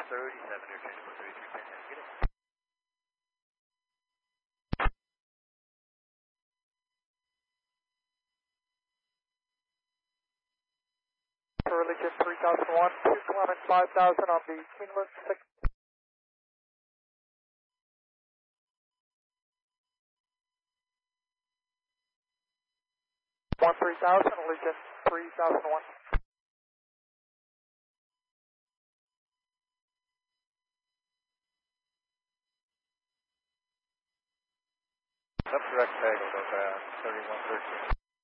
37, Air Transport 3310, get it. Religion 3001, 2 Clement 5000 on the Keeneland 6. One 3000, Allegiant 3001. Up direct tag, I'll go fast, 3113.